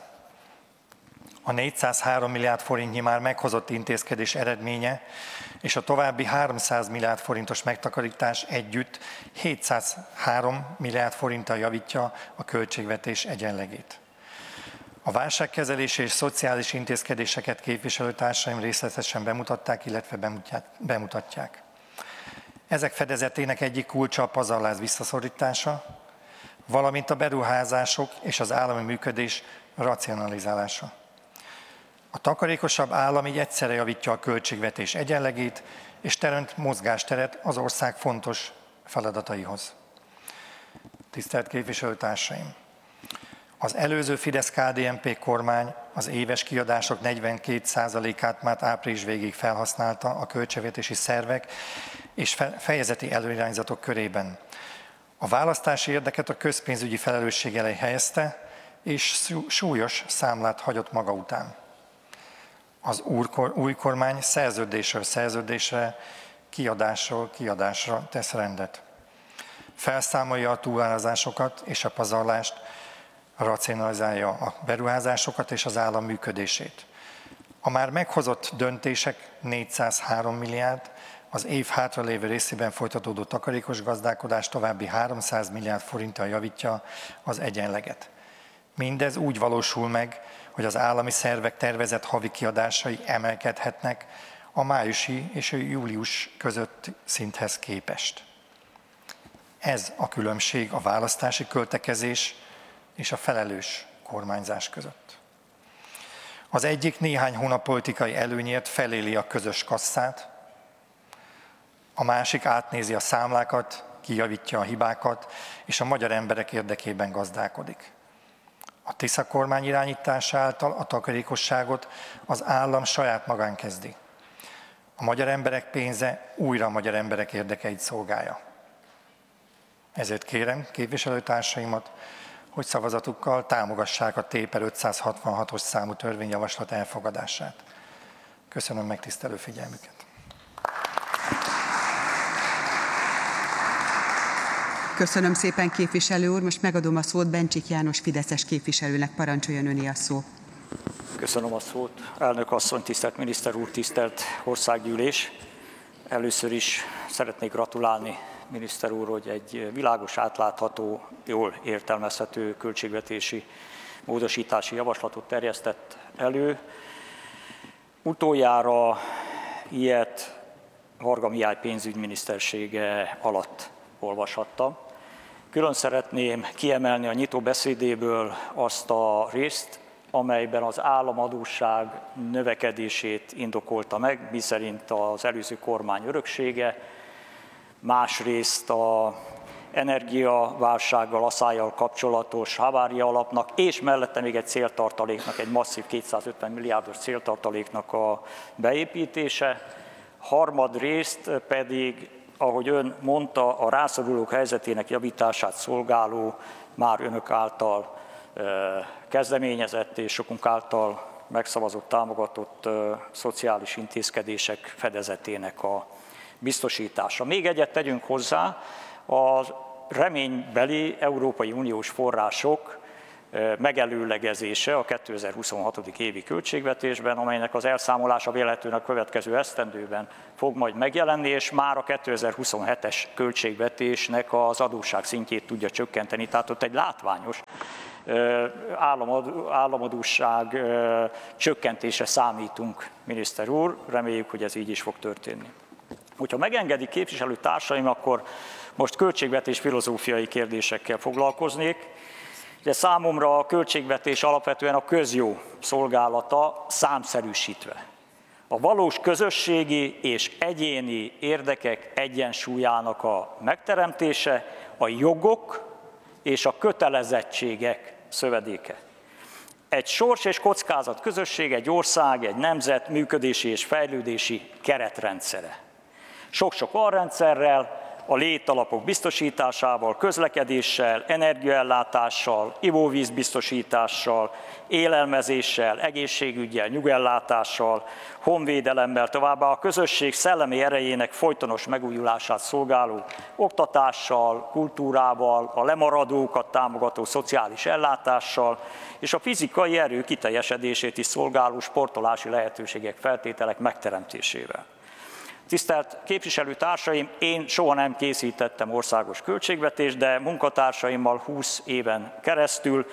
A 403 milliárd forintnyi már meghozott intézkedés eredménye és a további 300 milliárd forintos megtakarítás együtt 703 milliárd forinttal javítja a költségvetés egyenlegét. A válságkezelési és szociális intézkedéseket képviselőtársaim részletesen bemutatták, illetve bemutatják. Ezek fedezetének egyik kulcsa a pazarlás visszaszorítása, valamint a beruházások és az állami működés racionalizálása. A takarékosabb állam így egyszerre javítja a költségvetés egyenlegét és teremt mozgásteret az ország fontos feladataihoz. Tisztelt képviselőtársaim! Az előző Fidesz-KDNP kormány az éves kiadások 42%-át már április végéig felhasználta a költségvetési szervek és fejezeti előirányzatok körében. A választási érdeket a közpénzügyi felelősség elé helyezte, és súlyos számlát hagyott maga után. Az új kormány szerződésről szerződésre, kiadásról kiadásra tesz rendet. Felszámolja a túlárazásokat és a pazarlást, racionalizálja a beruházásokat és az állam működését. A már meghozott döntések 403 milliárd, az év hátralévő részében folytatódó takarékos gazdálkodás további 300 milliárd forinttal javítja az egyenleget. Mindez úgy valósul meg, hogy az állami szervek tervezett havi kiadásai emelkedhetnek a májusi és a július között szinthez képest. Ez a különbség a választási költekezés és a felelős kormányzás között. Az egyik néhány hónap politikai előnyért feléli a közös kasszát, a másik átnézi a számlákat, kijavítja a hibákat, és a magyar emberek érdekében gazdálkodik. A Tisza kormány irányítása által a takarékosságot az állam saját magán kezdi. A magyar emberek pénze újra a magyar emberek érdekeit szolgálja. Ezért kérem képviselőtársaimat, hogy szavazatukkal támogassák a T/per 566-os számú törvényjavaslat elfogadását. Köszönöm megtisztelő figyelmüket. Köszönöm szépen, képviselő úr. Most megadom a szót Bencsik János fideszes képviselőnek. Parancsoljon, öné a szó. Köszönöm a szót. Elnök asszony, tisztelt miniszter úr, tisztelt országgyűlés. Először is szeretnék gratulálni, miniszter úr, hogy egy világos, átlátható, jól értelmezhető költségvetési módosítási javaslatot terjesztett elő. Utoljára ilyet Varga Mihály pénzügyminisztersége alatt olvashattam. Külön szeretném kiemelni a nyitó beszédéből azt a részt, amelyben az államadósság növekedését indokolta meg, miszerint az előző kormány öröksége, másrészt az energiaválsággal, asszályjal kapcsolatos havária alapnak, és mellette még egy céltartaléknak, egy masszív 250 milliárdos céltartaléknak a beépítése, harmadrészt pedig ahogy ön mondta, a rászorulók helyzetének javítását szolgáló, már önök által kezdeményezett és sokunk által megszavazott, támogatott szociális intézkedések fedezetének a biztosítása. Még egyet tegyünk hozzá, a reménybeli Európai Uniós források megelőlegezése a 2026. évi költségvetésben, amelynek az elszámolása véletlenül a következő esztendőben fog majd megjelenni, és már a 2027-es költségvetésnek az adósság szintjét tudja csökkenteni. Tehát ott egy látványos államadósság csökkentése számítunk, miniszter úr, reméljük, hogy ez így is fog történni. Hogyha megengedik képviselőtársaim, akkor most költségvetés filozófiai kérdésekkel foglalkoznék. De számomra a költségvetés alapvetően a közjó szolgálata számszerűsítve. A valós közösségi és egyéni érdekek egyensúlyának a megteremtése, a jogok és a kötelezettségek szövedéke. Egy sors és kockázat közösség, egy ország, egy nemzet működési és fejlődési keretrendszere. Sok-sok alrendszerrel, a létalapok biztosításával, közlekedéssel, energiaellátással, ivóvízbiztosítással, élelmezéssel, egészségüggyel, nyugellátással, honvédelemmel, továbbá a közösség szellemi erejének folytonos megújulását szolgáló oktatással, kultúrával, a lemaradókat támogató szociális ellátással, és a fizikai erő kiteljesedését is szolgáló sportolási lehetőségek, feltételek megteremtésével. Tisztelt képviselőtársaim, én soha nem készítettem országos költségvetést, de munkatársaimmal 20 éven keresztül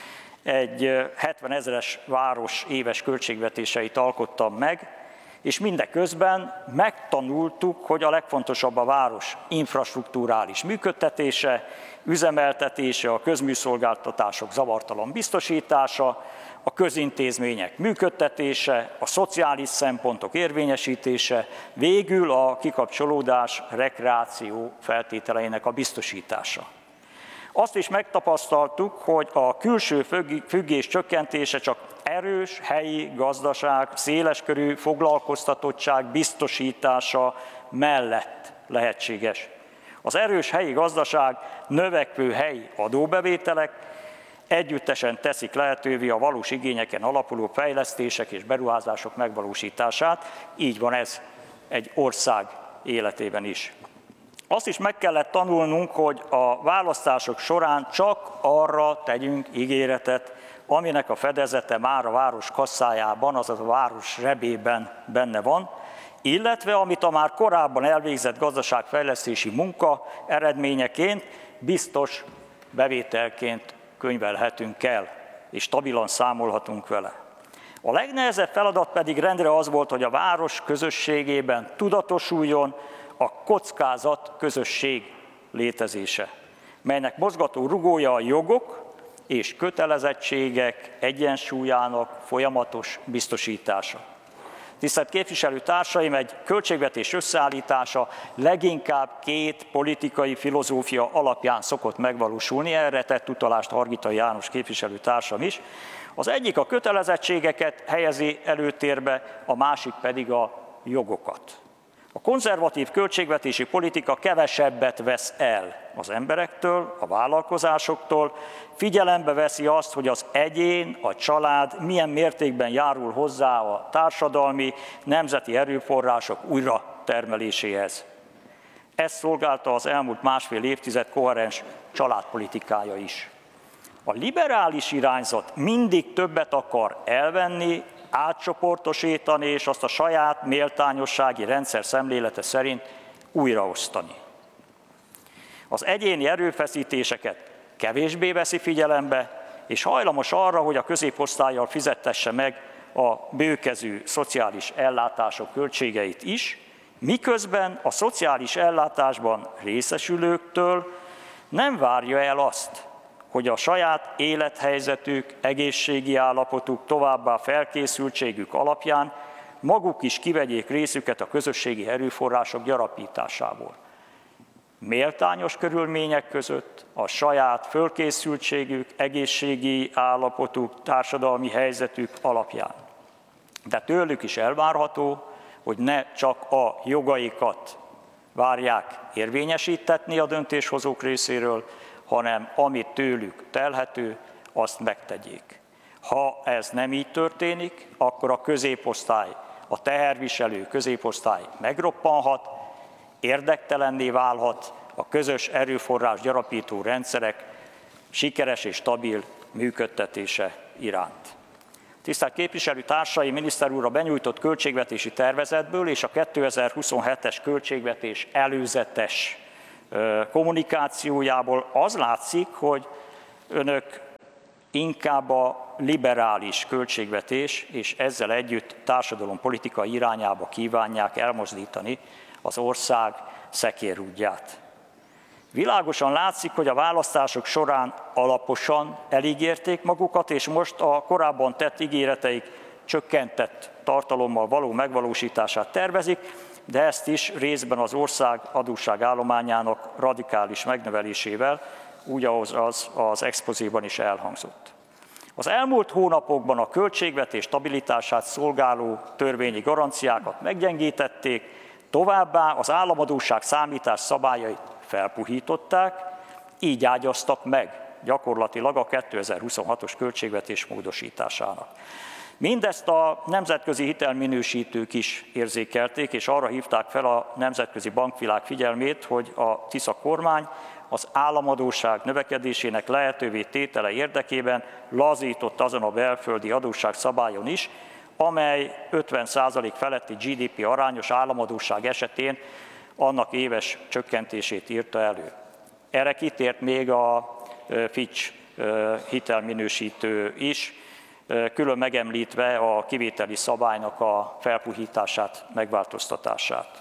egy 70 000-es város éves költségvetéseit alkottam meg, és mindeközben megtanultuk, hogy a legfontosabb a város infrastrukturális működtetése, üzemeltetése, a közműszolgáltatások zavartalan biztosítása, a közintézmények működtetése, a szociális szempontok érvényesítése, végül a kikapcsolódás, rekreáció feltételeinek a biztosítása. Azt is megtapasztaltuk, hogy a külső függés csökkentése csak erős helyi gazdaság, széleskörű foglalkoztatottság biztosítása mellett lehetséges. Az erős helyi gazdaság, növekvő helyi adóbevételek együttesen teszik lehetővé a valós igényeken alapuló fejlesztések és beruházások megvalósítását. Így van ez egy ország életében is. Azt is meg kellett tanulnunk, hogy a választások során csak arra tegyünk ígéretet, aminek a fedezete már a város kasszájában, azaz a város zsebében benne van, illetve amit a már korábban elvégzett gazdaságfejlesztési munka eredményeként biztos bevételként könyvelhetünk el, és stabilan számolhatunk vele. A legnehezebb feladat pedig rendre az volt, hogy a város közösségében tudatosuljon a kockázat közösség létezése, melynek mozgató rugója a jogok és kötelezettségek egyensúlyának folyamatos biztosítása. Tisztelt képviselőtársaim, egy költségvetés összeállítása leginkább két politikai filozófia alapján szokott megvalósulni, erre tett utalást Hargitai János képviselőtársam is. Az egyik a kötelezettségeket helyezi előtérbe, a másik pedig a jogokat. A konzervatív költségvetési politika kevesebbet vesz el az emberektől, a vállalkozásoktól, figyelembe veszi azt, hogy az egyén, a család milyen mértékben járul hozzá a társadalmi, nemzeti erőforrások újra termeléséhez. Ezt szolgálta az elmúlt másfél évtized koherens családpolitikája is. A liberális irányzat mindig többet akar elvenni, átcsoportosítani, és azt a saját méltányossági rendszer szemlélete szerint újraosztani. Az egyéni erőfeszítéseket kevésbé veszi figyelembe, és hajlamos arra, hogy a középosztállyal fizettesse meg a bőkezű szociális ellátások költségeit is, miközben a szociális ellátásban részesülőktől nem várja el azt, hogy a saját élethelyzetük, egészségi állapotuk, továbbá felkészültségük alapján maguk is kivegyék részüket a közösségi erőforrások gyarapításából. Méltányos körülmények között a saját fölkészültségük, egészségi állapotuk, társadalmi helyzetük alapján. De tőlük is elvárható, hogy ne csak a jogaikat várják érvényesítetni a döntéshozók részéről, hanem amit tőlük telhető, azt megtegyék. Ha ez nem így történik, akkor a középosztály, a teherviselő középosztály megroppanhat, érdektelenné válhat a közös erőforrás gyarapító rendszerek sikeres és stabil működtetése iránt. Tisztelt képviselőtársaim, miniszter úr, a benyújtott költségvetési tervezetből és a 2027-es költségvetés előzetes kommunikációjából az látszik, hogy önök inkább a liberális költségvetés és ezzel együtt társadalompolitika irányába kívánják elmozdítani az ország szekérrúdját. Világosan látszik, hogy a választások során alaposan elígérték magukat, és most a korábban tett ígéreteik csökkentett tartalommal való megvalósítását tervezik, de ezt is részben az ország adósságállományának radikális megnövelésével, úgy ahogy az expozéban is elhangzott. Az elmúlt hónapokban a költségvetés stabilitását szolgáló törvényi garanciákat meggyengítették, továbbá az államadósság számítás szabályait felpuhították, így ágyaztak meg gyakorlatilag a 2026-os költségvetés módosításának. Mindezt a nemzetközi hitelminősítők is érzékelték, és arra hívták fel a nemzetközi bankvilág figyelmét, hogy a Tisza kormány az államadósság növekedésének lehetővé tétele érdekében lazított azon a belföldi adósság szabályon is, amely 50% feletti GDP arányos államadósság esetén annak éves csökkentését írta elő. Erre kitért még a Fitch hitelminősítő is, külön megemlítve a kivételi szabálynak a felpuhítását, megváltoztatását.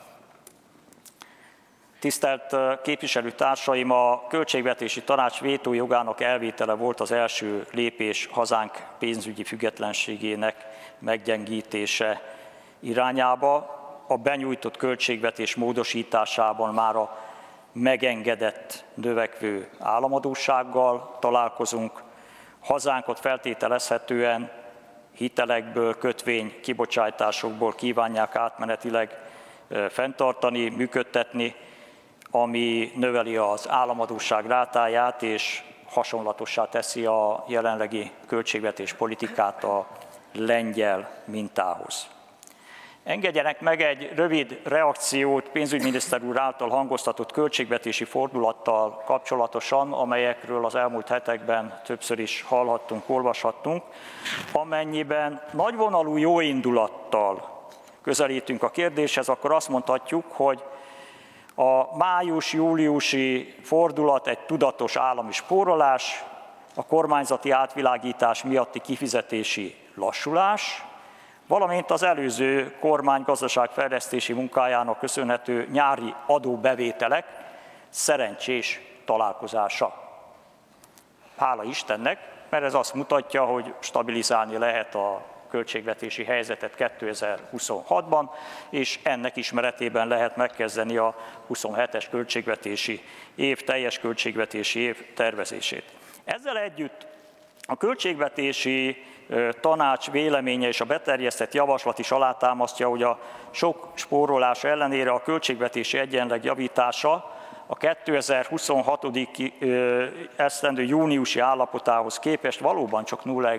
Tisztelt képviselőtársaim, a Költségvetési Tanács vétójogának elvétele volt az első lépés hazánk pénzügyi függetlenségének meggyengítése irányába. A benyújtott költségvetés módosításában már a megengedett növekvő államadóssággal találkozunk. Hazánkat feltételezhetően hitelekből, kötvény kibocsátásokból kívánják átmenetileg fenntartani, működtetni, ami növeli az államadósság rátáját és hasonlatossá teszi a jelenlegi költségvetés politikát a lengyel mintához. Engedjenek meg egy rövid reakciót pénzügyminiszter úr által hangoztatott költségvetési fordulattal kapcsolatosan, amelyekről az elmúlt hetekben többször is hallhattunk, olvashattunk, amennyiben nagyvonalú jóindulattal közelítünk a kérdéshez, akkor azt mondhatjuk, hogy a május-júliusi fordulat egy tudatos állami spórolás, a kormányzati átvilágítás miatti kifizetési lassulás, valamint az előző kormány gazdaságfejlesztési munkájának köszönhető nyári adóbevételek szerencsés találkozása. Hála Istennek, mert ez azt mutatja, hogy stabilizálni lehet a költségvetési helyzetet 2026-ban, és ennek ismeretében lehet megkezdeni a 27-es költségvetési év, teljes költségvetési év tervezését. Ezzel együtt a költségvetési tanács véleménye és a beterjesztett javaslat is alátámasztja, hogy a sok spórolás ellenére a költségvetési egyenleg javítása a 2026. esztendő júniusi állapotához képest valóban csak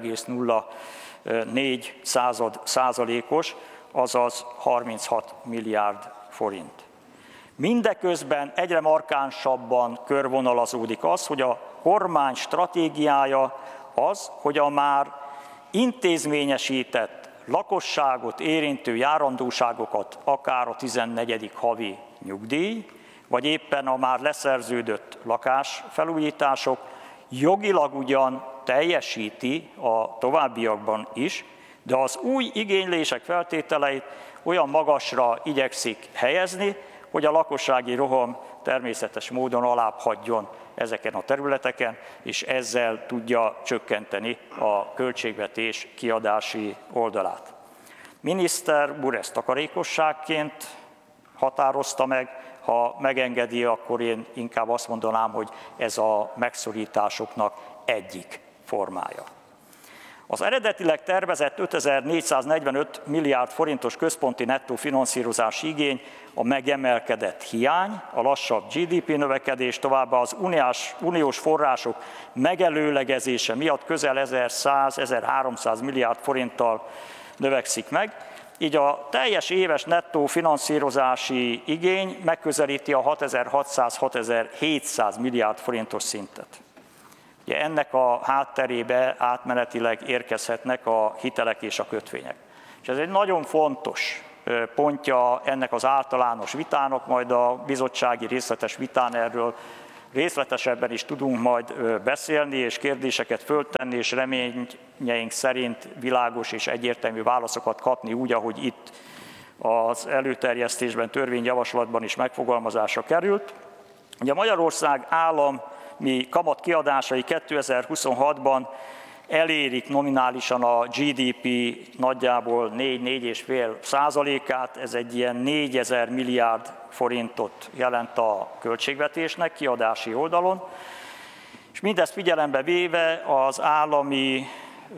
0,04%-os, azaz 36 milliárd forint. Mindeközben egyre markánsabban körvonalazódik az, hogy a kormány stratégiája az, hogy a már intézményesített lakosságot érintő járandóságokat, akár a 14. havi nyugdíj, vagy éppen a már leszerződött lakásfelújítások jogilag ugyan teljesíti a továbbiakban is, de az új igénylések feltételeit olyan magasra igyekszik helyezni, hogy a lakossági roham természetes módon alább hagyjon ezeken a területeken, és ezzel tudja csökkenteni a költségvetés kiadási oldalát. Miniszter úr ezt takarékosságként határozta meg, ha megengedi, akkor én inkább azt mondanám, hogy ez a megszorításoknak egyik formája. Az eredetileg tervezett 5445 milliárd forintos központi nettó finanszírozási igény, a megemelkedett hiány, a lassabb GDP növekedés, továbbá az uniós források megelőlegezése miatt közel 1100-1300 milliárd forinttal növekszik meg, így a teljes éves nettó finanszírozási igény megközelíti a 6600-6700 milliárd forintos szintet. Ugye ennek a hátterébe átmenetileg érkezhetnek a hitelek és a kötvények. És ez egy nagyon fontos pontja ennek az általános vitának, majd a bizottsági részletes vitán erről részletesebben is tudunk majd beszélni, és kérdéseket föltenni, és reményeink szerint világos és egyértelmű válaszokat kapni úgy, ahogy itt az előterjesztésben, törvényjavaslatban is megfogalmazásra került. Ugye Magyarország állami kamat kiadásai 2026-ban elérik nominálisan a GDP nagyjából 4-4,5%-át, ez egy ilyen 4000 milliárd forintot jelent a költségvetésnek kiadási oldalon, és mindezt figyelembe véve az állami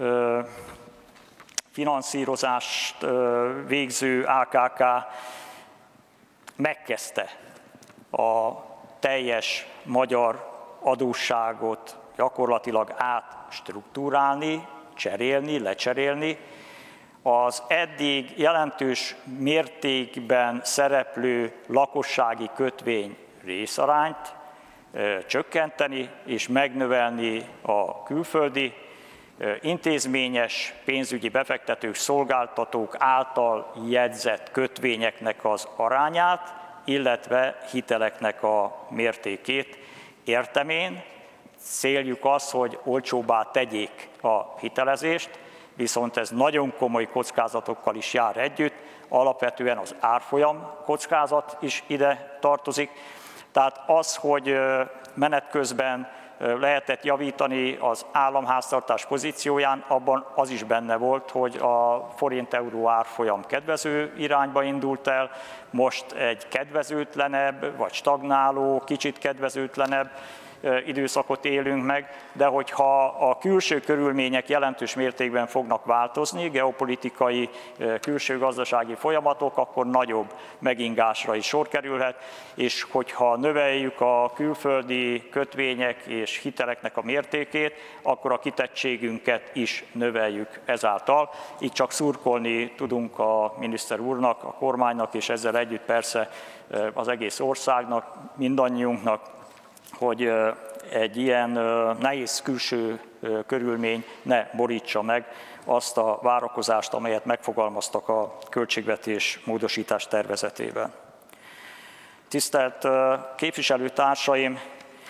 finanszírozást végző AKK megkezdte a teljes magyar adósságot gyakorlatilag átstruktúrálni, cserélni, lecserélni, az eddig jelentős mértékben szereplő lakossági kötvény részarányt csökkenteni és megnövelni a külföldi intézményes pénzügyi befektetők, szolgáltatók által jegyzett kötvényeknek az arányát, illetve hiteleknek a mértékét. Értem én, céljuk az, hogy olcsóbbá tegyék a hitelezést, viszont ez nagyon komoly kockázatokkal is jár együtt, alapvetően az árfolyam kockázat is ide tartozik. Tehát az, hogy menet közben lehetett javítani az államháztartás pozícióján, abban az is benne volt, hogy a forint-euró árfolyam kedvező irányba indult el, most egy kedvezőtlenebb, vagy stagnáló, kicsit kedvezőtlenebb időszakot élünk meg, de hogyha a külső körülmények jelentős mértékben fognak változni, geopolitikai, külső gazdasági folyamatok, akkor nagyobb megingásra is sor kerülhet, és hogyha növeljük a külföldi kötvények és hiteleknek a mértékét, akkor a kitettségünket is növeljük ezáltal. Így csak szurkolni tudunk a miniszter úrnak, a kormánynak, és ezzel együtt persze az egész országnak, mindannyiunknak, hogy egy ilyen nehéz külső körülmény ne borítsa meg azt a várakozást, amelyet megfogalmaztak a költségvetés módosítás tervezetében. Tisztelt képviselőtársaim,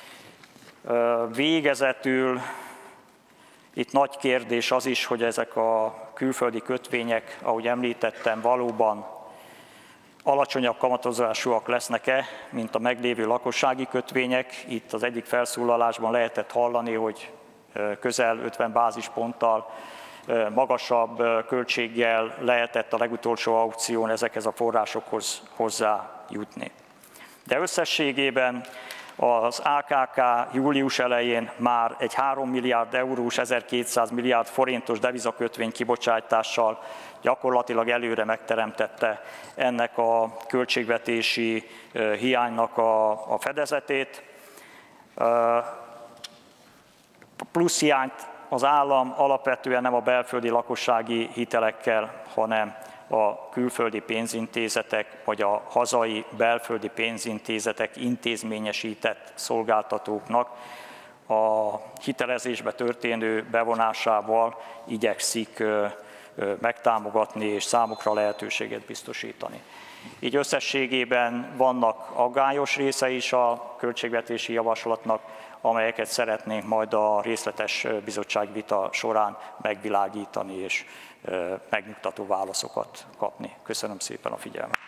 végezetül itt nagy kérdés az is, hogy ezek a külföldi kötvények, ahogy említettem, valóban alacsonyabb kamatozásúak lesznek-e, mint a meglévő lakossági kötvények. Itt az egyik felszólalásban lehetett hallani, hogy közel 50 bázisponttal magasabb költséggel lehetett a legutolsó aukción ezekhez a forrásokhoz hozzájutni. De összességében az AKK július elején már egy 3 milliárd eurós, 1200 milliárd forintos devizakötvény kibocsátással gyakorlatilag előre megteremtette ennek a költségvetési hiánynak a fedezetét. Plusz hiányt az állam alapvetően nem a belföldi lakossági hitelekkel, hanem a külföldi pénzintézetek vagy a hazai belföldi pénzintézetek intézményesített szolgáltatóknak a hitelezésbe történő bevonásával igyekszik megtámogatni és számukra lehetőséget biztosítani. Így összességében vannak aggályos része is a költségvetési javaslatnak, amelyeket szeretnénk majd a részletes bizottságvita során megvilágítani és megnyugtató válaszokat kapni. Köszönöm szépen a figyelmet.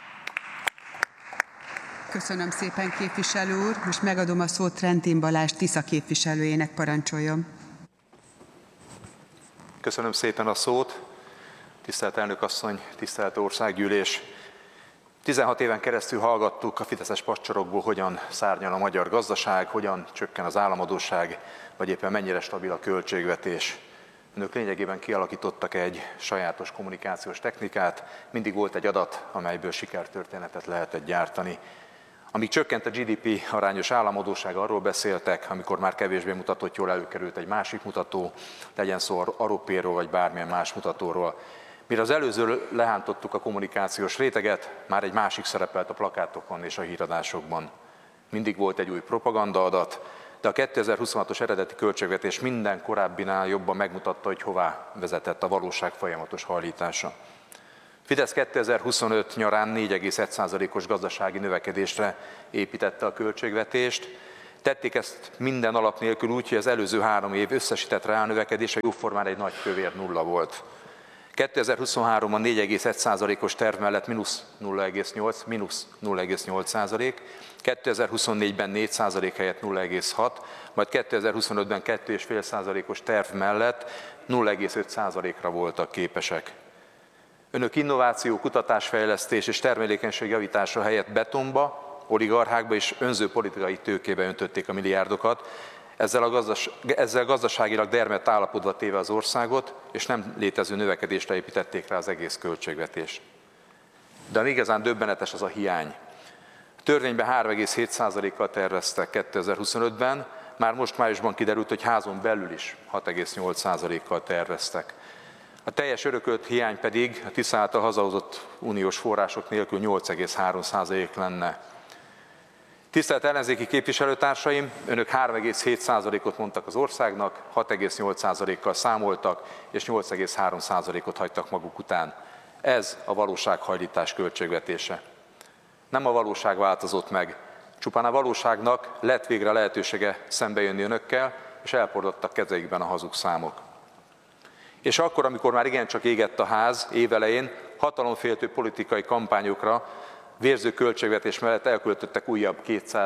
Köszönöm szépen, képviselő úr. Most megadom a szót Trentin Balázs Tisza képviselőjének, parancsoljon. Köszönöm szépen a szót. Tisztelt elnök asszony, tisztelt országgyűlés! 16 éven keresztül hallgattuk a fideszes padsorokból, hogyan szárnyal a magyar gazdaság, hogyan csökken az államadósság, vagy éppen mennyire stabil a költségvetés. Önök lényegében kialakítottak egy sajátos kommunikációs technikát, mindig volt egy adat, amelyből sikertörténetet lehetett gyártani. Amíg csökkent a GDP arányos államadósság, arról beszéltek, amikor már kevésbé mutatott, jól előkerült egy másik mutató, legyen szó Aropéról vagy bármilyen más mutatóról. Mire az előző lehántottuk a kommunikációs réteget, már egy másik szerepelt a plakátokon és a híradásokban. Mindig volt egy új propagandaadat, de a 2026-os eredeti költségvetés minden korábbinál jobban megmutatta, hogy hová vezetett a valóság folyamatos hajlítása. Fidesz 2025 nyarán 4,1%-os gazdasági növekedésre építette a költségvetést. Tették ezt minden alap nélkül úgy, hogy az előző 3 év összesített reálnövekedése jóformán egy nagy kövér nulla volt. 2023-ban 4,1%-os terv mellett mínusz 0,8%, 2024-ben 4% helyett 0,6%, majd 2025-ben 2,5%-os terv mellett 0,5%-ra voltak képesek. Önök innováció, kutatásfejlesztés és termelékenység javítása helyett betonba, oligarchákba és önző politikai tőkébe öntötték a milliárdokat, ezzel gazdaságilag dermedt állapotba téve az országot, és nem létező növekedésre építették rá az egész költségvetést. De ami igazán döbbenetes, az a hiány. A törvényben 3,7%-kal terveztek 2025-ben, már most májusban kiderült, hogy házon belül is 6,8%-kal terveztek. A teljes örökölt hiány pedig a Tisza által hazahozott uniós források nélkül 8,3% lenne. Tisztelt ellenzéki képviselőtársaim, önök 3,7%-ot mondtak az országnak, 6,8%-kal számoltak, és 8,3%-ot hagytak maguk után. Ez a valósághajlítás költségvetése. Nem a valóság változott meg, csupán a valóságnak lett végre lehetősége szembejönni önökkel, és elpordottak kezeikben a hazug számok. És akkor, amikor már igencsak égett a ház évelején, hatalomféltő politikai kampányokra vérző költségvetés mellett elköltöttek újabb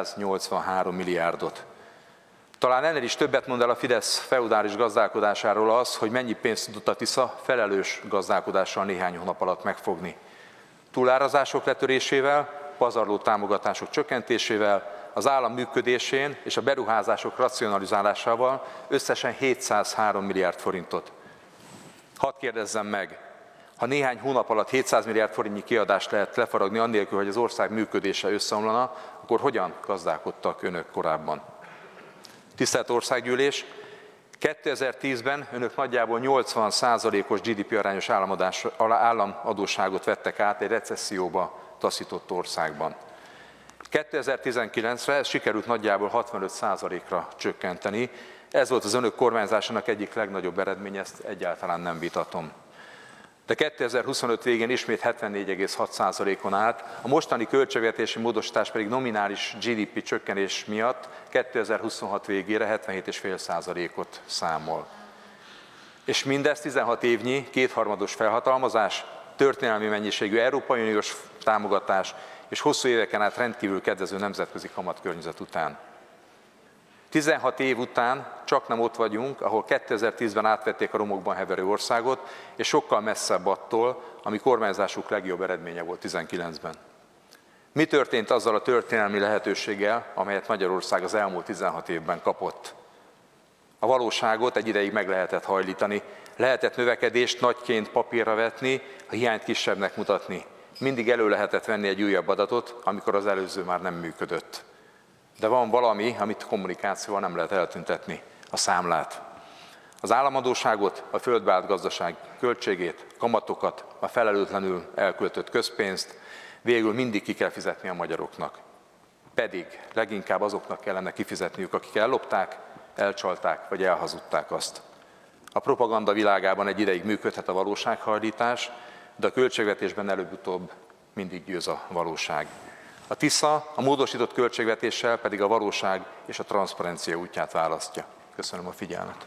283 milliárdot. Talán ennél is többet mond el a Fidesz feudális gazdálkodásáról az, hogy mennyi pénzt tudott a Tisza felelős gazdálkodással néhány hónap alatt megfogni. Túlárazások letörésével, pazarló támogatások csökkentésével, az állam működésén és a beruházások racionalizálásával összesen 703 milliárd forintot. Hadd kérdezzem meg, ha néhány hónap alatt 700 milliárd forintnyi kiadást lehet lefaragni annélkül, hogy az ország működése összeomlana, akkor hogyan gazdálkodtak önök korábban? Tisztelt Országgyűlés, 2010-ben önök nagyjából 80%-os GDP arányos államadósságot vettek át egy recesszióba taszított országban. 2019-re ez sikerült nagyjából 65%-ra csökkenteni. Ez volt az önök kormányzásának egyik legnagyobb eredménye, ezt egyáltalán nem vitatom. De 2025 végén ismét 74,6%-on állt, a mostani költségvetési módosítás pedig nominális GDP csökkenés miatt 2026 végére 77,5%-ot számol. És mindez 16 évnyi kétharmados felhatalmazás, történelmi mennyiségű Európai Uniós támogatás és hosszú éveken át rendkívül kedvező nemzetközi kamatkörnyezet után. 16 év után csaknem ott vagyunk, ahol 2010-ben átvették a romokban heverő országot, és sokkal messzebb attól, ami kormányzásuk legjobb eredménye volt 19-ben. Mi történt azzal a történelmi lehetőséggel, amelyet Magyarország az elmúlt 16 évben kapott? A valóságot egy ideig meg lehetett hajlítani, lehetett növekedést nagyként papírra vetni, a hiányt kisebbnek mutatni. Mindig elő lehetett venni egy újabb adatot, amikor az előző már nem működött. De van valami, amit kommunikációval nem lehet eltüntetni, a számlát. Az államadósságot, a földbe állt gazdaság költségét, kamatokat, a felelőtlenül elköltött közpénzt végül mindig ki kell fizetni a magyaroknak. Pedig leginkább azoknak kellene kifizetniük, akik ellopták, elcsalták vagy elhazudták azt. A propaganda világában egy ideig működhet a valósághajlítás, de a költségvetésben előbb-utóbb mindig győz a valóság. A Tisza a módosított költségvetéssel pedig a valóság és a transzparencia útját választja. Köszönöm a figyelmet.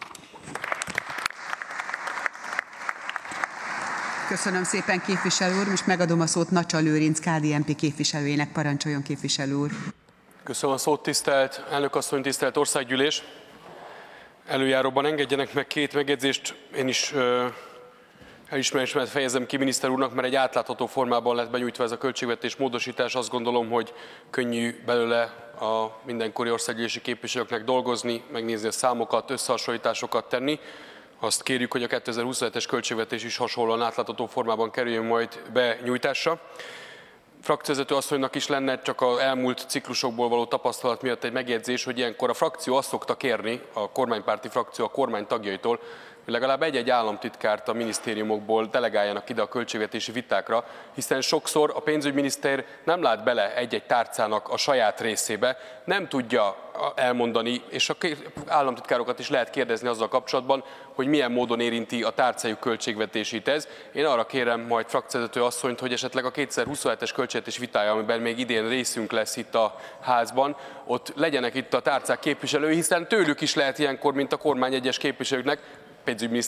Köszönöm szépen, képviselő úr. Most megadom a szót Nacsa Lőrinc KDNP képviselőjének. Parancsoljon, képviselő úr. Köszönöm a szót, tisztelt elnök asszony, tisztelt országgyűlés. Előjáróban engedjenek meg két megjegyzést. Én is elismerésemet fejezem ki miniszter úrnak, mert egy átlátható formában lett benyújtva ez a költségvetés módosítás. Azt gondolom, hogy könnyű belőle a mindenkori országgyűlési képviselőknek dolgozni, megnézni a számokat, összehasonlításokat tenni. azt kérjük, hogy a 2027-es költségvetés is hasonlóan átlátható formában kerüljön majd benyújtásra. Frakcióvezető asszonynak is lenne csak az elmúlt ciklusokból való tapasztalat miatt egy megjegyzés, hogy ilyenkor a frakció azt szokta kérni, a kormánypárti frakció a kormány tagjaitól, hogy legalább egy-egy államtitkárt a minisztériumokból delegáljanak ide a költségvetési vitákra, hiszen sokszor a pénzügyminiszter nem lát bele egy-egy tárcának a saját részébe, nem tudja elmondani, és a államtitkárokat is lehet kérdezni azzal kapcsolatban, hogy milyen módon érinti a tárcájuk költségvetését ez. Én arra kérem majd frakcióvezető asszonyt, hogy esetleg a 2027-es költségvetés vitája, amiben még idén részünk lesz itt a házban, ott legyenek itt a tárcák képviselői, hiszen tőlük is lehet ilyenkor, mint a kormány egyes képviselőknek, pénzügyminiszter